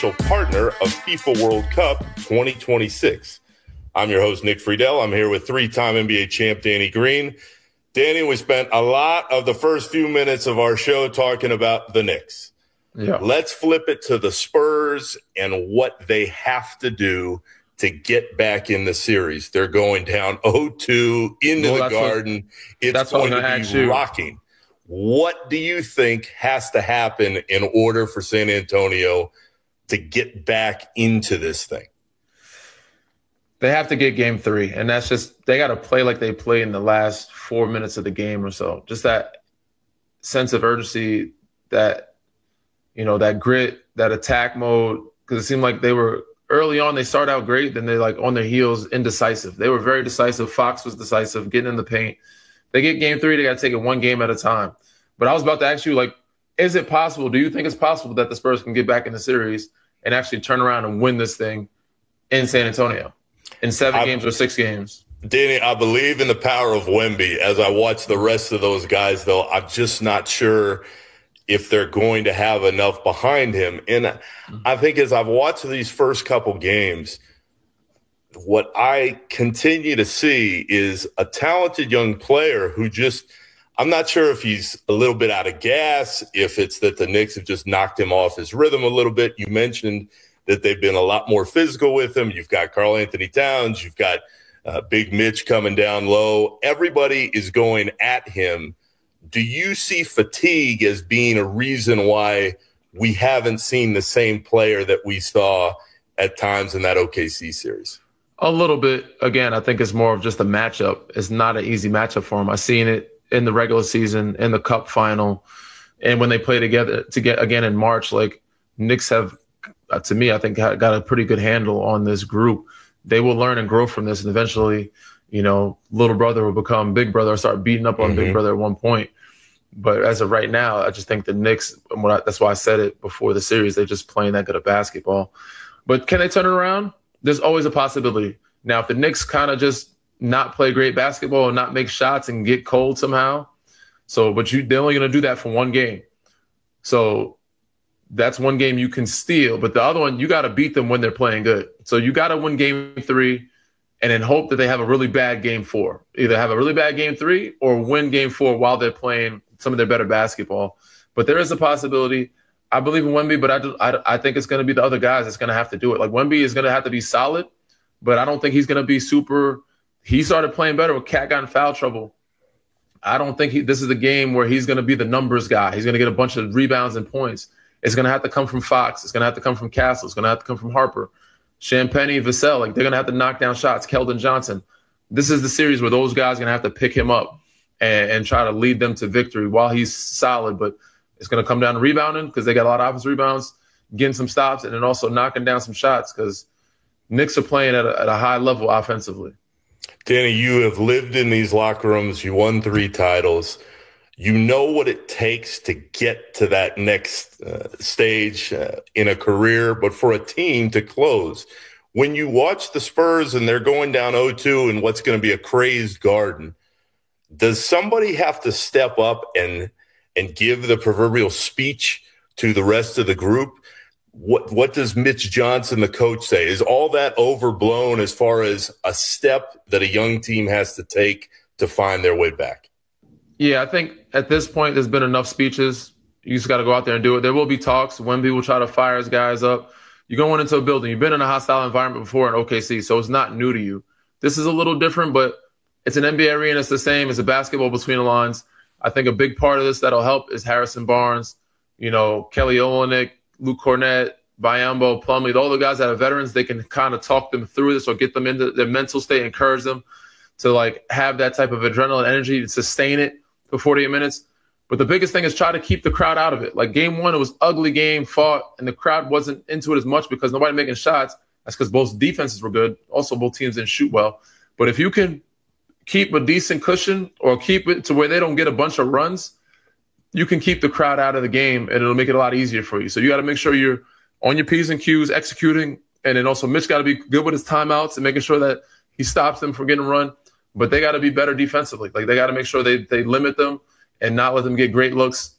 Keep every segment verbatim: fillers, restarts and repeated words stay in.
partner of FIFA World Cup twenty twenty-six. I'm your host, Nick Friedel. I'm here with three-time N B A champ Danny Green. Danny, we spent a lot of the first few minutes of our show talking about the Knicks. Yeah. Let's flip it to the Spurs and what they have to do to get back in the series. They're going down oh two into well, the Garden. What, it's going to be rocking. What do you think has to happen in order for San Antonio to get back into this thing? They have to get game three, and that's just – they got to play like they played in the last four minutes of the game or so. Just that sense of urgency, that, you know, that grit, that attack mode, because it seemed like they were – early on, they start out great, then they're like on their heels, indecisive. They were very decisive. Fox was decisive, getting in the paint. They get game three, they got to take it one game at a time. But I was about to ask you, like, is it possible, do you think it's possible that the Spurs can get back in the series and actually turn around and win this thing in San Antonio in seven I, games or six games? Danny, I believe in the power of Wemby. As I watch the rest of those guys, though, I'm just not sure if they're going to have enough behind him. And I think as I've watched these first couple games, what I continue to see is a talented young player who just – I'm not sure if he's a little bit out of gas, if it's that the Knicks have just knocked him off his rhythm a little bit. You mentioned that they've been a lot more physical with him. You've got Karl Anthony Towns. You've got uh, Big Mitch coming down low. Everybody is going at him. Do you see fatigue as being a reason why we haven't seen the same player that we saw at times in that O K C series? A little bit. Again, I think it's more of just a matchup. It's not an easy matchup for him. I've seen it in the regular season, in the Cup final, and when they play together to get again in March. Like, Knicks have, uh, to me, I think got a pretty good handle on this group. They will learn and grow from this, and eventually, you know, little brother will become big brother or start beating up on mm-hmm. big brother at one point. But as of right now, I just think the Knicks, when I, that's why I said it before the series, they're just playing that good of basketball. But can they turn it around? There's always a possibility. Now, if the Knicks kind of just not play great basketball and not make shots and get cold somehow, so but you, they're only going to do that for one game. So that's one game you can steal. But the other one, you got to beat them when they're playing good. So you got to win game three and then hope that they have a really bad game four. Either have a really bad game three or win game four while they're playing some of their better basketball. But there is a possibility. I believe in Wemby, but I, do, I, I think it's going to be the other guys that's going to have to do it. Like, Wemby is going to have to be solid, but I don't think he's going to be super. He started playing better when Cat got in foul trouble. I don't think he, this is the game where he's going to be the numbers guy. He's going to get a bunch of rebounds and points. It's going to have to come from Fox. It's going to have to come from Castle. It's going to have to come from Harper. Champagnie, Vassell, like, they're going to have to knock down shots. Keldon Johnson. This is the series where those guys are going to have to pick him up and, and try to lead them to victory while he's solid. But it's going to come down to rebounding because they got a lot of offensive rebounds, getting some stops, and then also knocking down some shots because Knicks are playing at a, at a high level offensively. Danny, you have lived in these locker rooms. You won three titles. You know what it takes to get to that next uh, stage uh, in a career, but for a team to close. When you watch the Spurs and they're going down oh two in what's going to be a crazed Garden, does somebody have to step up and and give the proverbial speech to the rest of the group? What what does Mitch Johnson, the coach, say? Is all that overblown as far as a step that a young team has to take to find their way back? Yeah, I think at this point there's been enough speeches. You just got to go out there and do it. There will be talks. Wemby will try to fire his guys up. You're going into a building. You've been in a hostile environment before in O K C, so it's not new to you. This is a little different, but it's an N B A arena. It's the same. It's a basketball between the lines. I think a big part of this that'll help is Harrison Barnes, you know, Kelly Olynyk, Luke Cornett, Biyombo, Plumlee, all the guys that are veterans. They can kind of talk them through this or get them into their mental state, encourage them to, like, have that type of adrenaline energy to sustain it for forty-eight minutes. But the biggest thing is try to keep the crowd out of it. Like, game one, it was ugly game, fought, and the crowd wasn't into it as much because nobody making shots. That's because both defenses were good. Also, both teams didn't shoot well. But if you can keep a decent cushion or keep it to where they don't get a bunch of runs, you can keep the crowd out of the game, and it'll make it a lot easier for you. So you got to make sure you're on your P's and Q's, executing, and then also Mitch got to be good with his timeouts and making sure that he stops them from getting run. But they got to be better defensively. Like, they got to make sure they they limit them and not let them get great looks.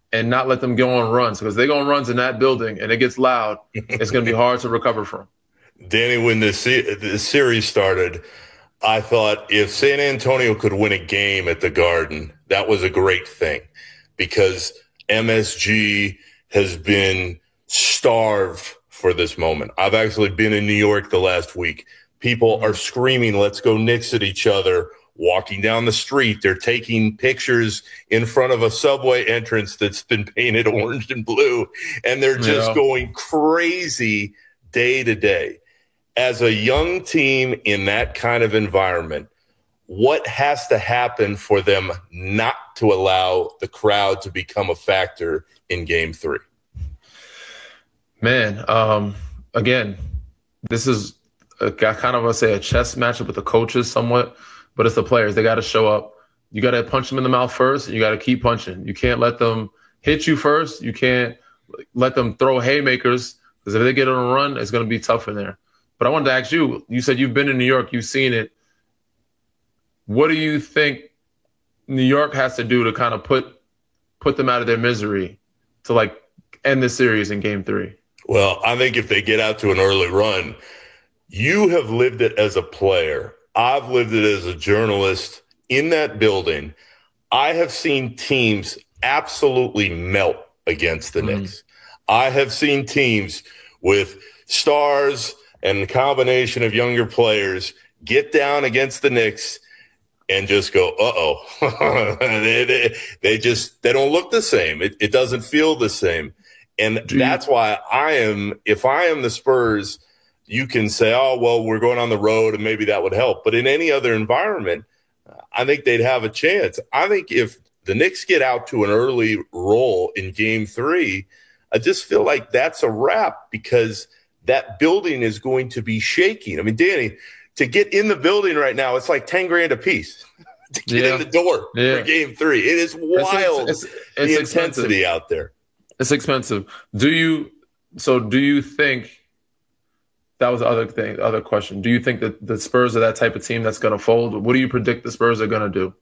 and not let them go on runs, because they go on runs in that building and it gets loud. It's going to be hard to recover from. Danny, when the, se- the series started, I thought if San Antonio could win a game at the Garden, that was a great thing, because M S G has been starved for this moment. I've actually been in New York the last week. People are screaming, "Let's go Knicks" at each other, walking down the street. They're taking pictures in front of a subway entrance that's been painted orange and blue, and they're just Yeah. going crazy day to day. As a young team in that kind of environment, what has to happen for them not to allow the crowd to become a factor in game three? Man, um, again, this is a, kind of, I say, a chess matchup with the coaches somewhat, but it's the players. They got to show up. You got to punch them in the mouth first, and you got to keep punching. You can't let them hit you first. You can't let them throw haymakers, because if they get on a run, it's going to be tough in there. But I wanted to ask you, you said you've been in New York, you've seen it. What do you think New York has to do to kind of put put them out of their misery to, like, end the series in game three? Well, I think if they get out to an early run, you have lived it as a player. I've lived it as a journalist in that building. I have seen teams absolutely melt against the mm-hmm. Knicks. I have seen teams with stars and a combination of younger players get down against the Knicks and just go, uh-oh. they, they, they just, they don't look the same. It, it doesn't feel the same. And that's why I am, if I am the Spurs, you can say, oh, well, we're going on the road and maybe that would help. But in any other environment, I think they'd have a chance. I think if the Knicks get out to an early roll in game three, I just feel like that's a wrap, because that building is going to be shaking. I mean, Danny, to get in the building right now, it's like ten grand a piece to get yeah. in the door yeah. for game three. It is wild, it's, it's, it's, the it's intensity expensive. out there. It's expensive. Do you, so do you think, that was the other thing, the other question. Do you think that the Spurs are that type of team that's going to fold? What do you predict the Spurs are going to do?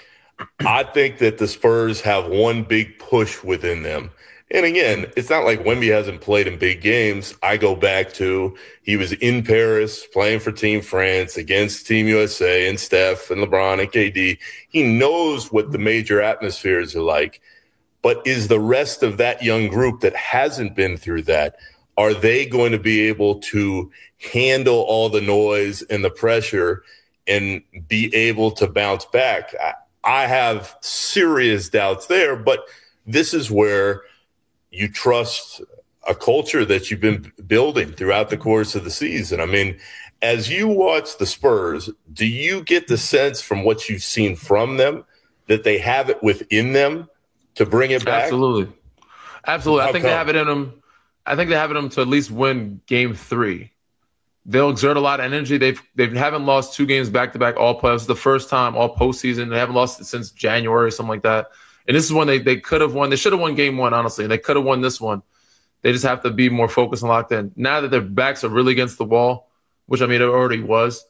I think that the Spurs have one big push within them. And again, it's not like Wemby hasn't played in big games. I go back to, he was in Paris playing for Team France against Team U S A and Steph and LeBron and K D. He knows what the major atmospheres are like. But is the rest of that young group that hasn't been through that, are they going to be able to handle all the noise and the pressure and be able to bounce back? I, I have serious doubts there, but this is where you trust a culture that you've been building throughout the course of the season. I mean, as you watch the Spurs, do you get the sense from what you've seen from them that they have it within them to bring it back? Absolutely. Absolutely. How I think come? they have it in them. I think they have it in them to at least win game three. They'll exert a lot of energy. They've they haven't lost two games back to back all playoffs. It's the first time all postseason. They haven't lost it since January or something like that. And this is when they, they could have won. They should have won game one, honestly. And they could have won this one. They just have to be more focused and locked in. Now that their backs are really against the wall, which, I mean, it already was,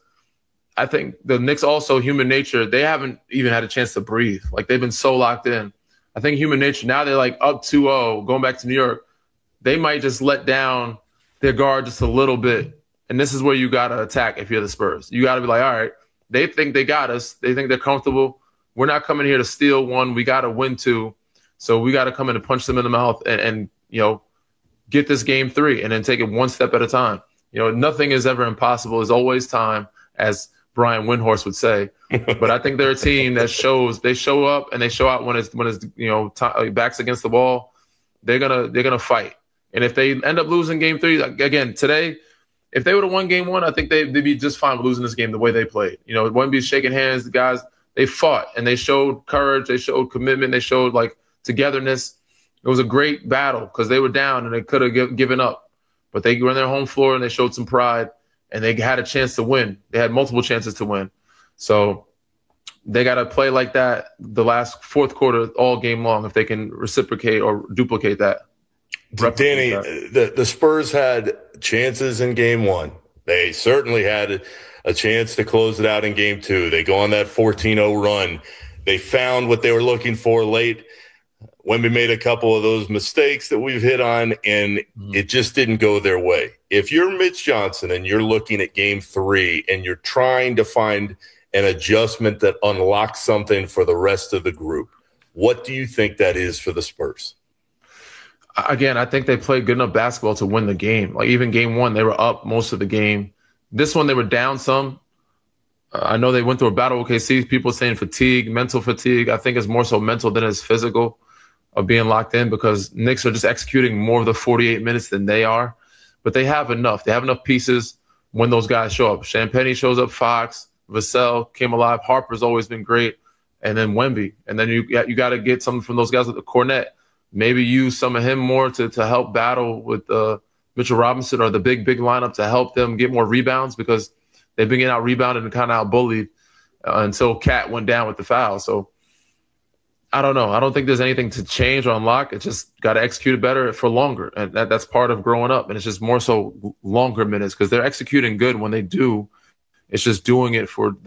I think the Knicks also, human nature, they haven't even had a chance to breathe. Like, they've been so locked in. I think human nature, now they're like up two oh, going back to New York, they might just let down their guard just a little bit. And this is where you got to attack if you're the Spurs. You got to be like, all right, they think they got us. They think they're comfortable. We're not coming here to steal one. We got to win two. So we got to come in and punch them in the mouth and, and, you know, get this game three and then take it one step at a time. You know, nothing is ever impossible. There's always time, as Brian Windhorst would say. But I think they're a team that shows, they show up and they show out when it's, when it's, you know, t- backs against the wall. They're going to, they're going to fight. And if they end up losing game three, again, today, if they would have won game one, I think they, they'd be just fine with losing this game the way they played. You know, Wemby's shaking hands, the guys, they fought and they showed courage. They showed commitment. They showed, like, togetherness. It was a great battle because they were down and they could have give, given up. But they were on their home floor and they showed some pride and they had a chance to win. They had multiple chances to win. So they got to play like that the last fourth quarter all game long if they can reciprocate or duplicate that. Danny, the, the Spurs had chances in game one. They certainly had a chance to close it out in game two. They go on that fourteen oh run. They found what they were looking for late. Wemby made a couple of those mistakes that we've hit on, and mm-hmm. it just didn't go their way. If you're Mitch Johnson and you're looking at game three and you're trying to find an adjustment that unlocks something for the rest of the group, what do you think that is for the Spurs? Again, I think they played good enough basketball to win the game. Like even game one, they were up most of the game. This one, they were down some. Uh, I know they went through a battle with O K C. People saying fatigue, mental fatigue. I think it's more so mental than it's physical of being locked in because Knicks are just executing more of the forty-eight minutes than they are. But they have enough. They have enough pieces when those guys show up. Champagnie shows up, Fox, Vassell came alive. Harper's always been great. And then Wemby. And then you you got to get something from those guys like the Cornet. Maybe use some of him more to, to help battle with uh, Mitchell Robinson or the big, big lineup to help them get more rebounds because they've been getting out rebounded and kind of out bullied uh, until Cat went down with the foul. So I don't know. I don't think there's anything to change or unlock. It's just got to execute it better for longer. And that, that's part of growing up. And it's just more so longer minutes because they're executing good when they do. It's just doing it for